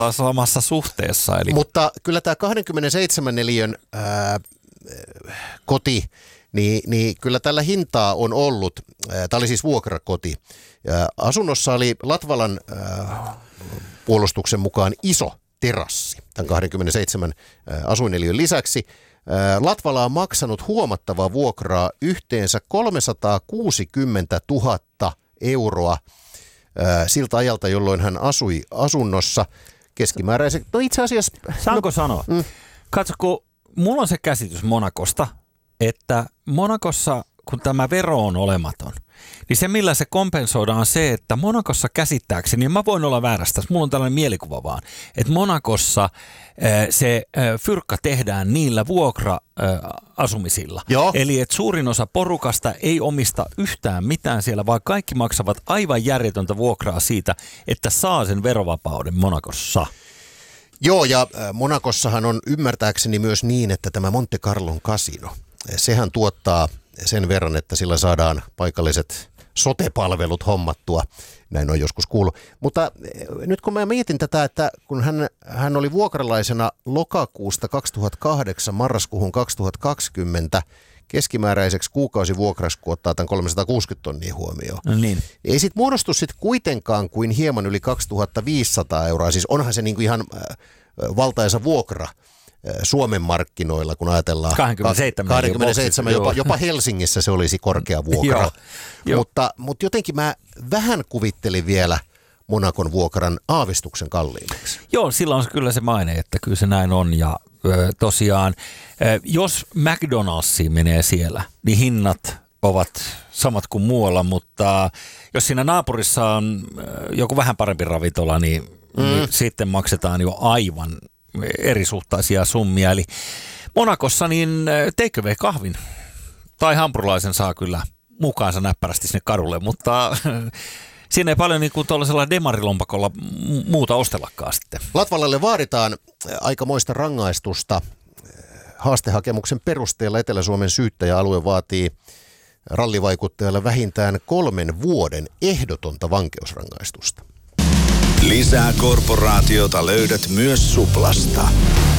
samassa suhteessa. Eli. Mutta kyllä tämä 27 neliön koti, niin kyllä tällä hintaa on ollut. Tämä oli siis vuokrakoti. Asunnossa oli Latvalan puolustuksen mukaan iso terassi tämän 27 asuineliön lisäksi. Latvala on maksanut huomattavaa vuokraa, yhteensä 360 000 euroa siltä ajalta, jolloin hän asui asunnossa keskimääräisen. No itse asiassa. Saanko sanoa? Katso, kun mulla on se käsitys Monacosta, että Monacossa, kun tämä vero on olematon, niin se millä se kompensoidaan on se, että Monacossa käsittääkseni, niin mä voin olla väärästä, mulla on tällainen mielikuva vaan, että Monacossa se fyrkka tehdään niillä vuokra-asumisilla. Eli että suurin osa porukasta ei omista yhtään mitään siellä, vaan kaikki maksavat aivan järjetöntä vuokraa siitä, että saa sen verovapauden Monacossa. Joo, ja Monacossahan on ymmärtääkseni myös niin, että tämä Monte Carlon kasino, sehän tuottaa sen verran, että sillä saadaan paikalliset sote-palvelut hommattua. Näin on joskus kuullut. Mutta nyt kun mä mietin tätä, että kun hän oli vuokralaisena lokakuusta 2008 marraskuuhun 2020 keskimääräiseksi kuukausivuokraksi, kun ottaa tämän 360 tonnia huomioon. No niin. Ei sit muodostu sit kuitenkaan kuin hieman yli 2500 euroa. Siis onhan se niinku ihan valtaisa vuokra Suomen markkinoilla, kun ajatellaan 27 jopa Helsingissä se olisi korkea vuokra. Mutta jotenkin mä vähän kuvittelin vielä Monacon vuokran aavistuksen kalliimmaksi. Joo, sillä on kyllä se maine, että kyllä se näin on. Ja tosiaan, jos McDonald'siin menee siellä, niin hinnat ovat samat kuin muualla, mutta jos siinä naapurissa on joku vähän parempi ravintola, niin sitten maksetaan jo aivan erisuhtaisia summia. Eli Monacossa niin take away kahvin tai hampurilaisen saa kyllä mukaansa näppärästi sinne kadulle, mutta siinä ei paljon niin kuin tuollaisella demarilompakolla muuta ostellakaan sitten. Latvalalle vaaditaan aikamoista rangaistusta. Haastehakemuksen perusteella Etelä-Suomen syyttäjäalue vaatii rallivaikuttajalle vähintään 3 vuoden ehdotonta vankeusrangaistusta. Lisää korporaatiota löydät myös Suplasta.